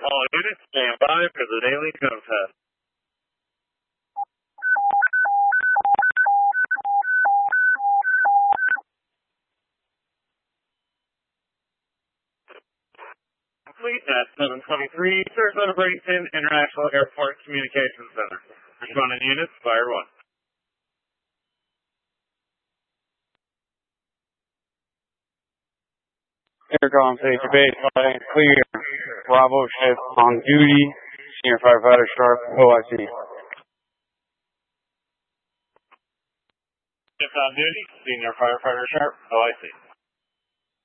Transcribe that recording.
All units stand by for the daily code test. Complete at 723, Sarasota Bradenton International Airport Communications Center. Responding units, fire 1. Aircom Safety Base, flying clear. Bravo ship on duty. Senior Firefighter Sharp, OIC. Ship on duty, Senior Firefighter Sharp, OIC.